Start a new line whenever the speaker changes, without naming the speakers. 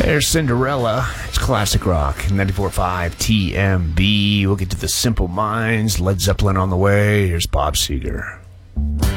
There's Cinderella. It's classic rock. 94.5 TMB. We'll get to the Simple Minds. Led Zeppelin on the way. Here's Bob Seger.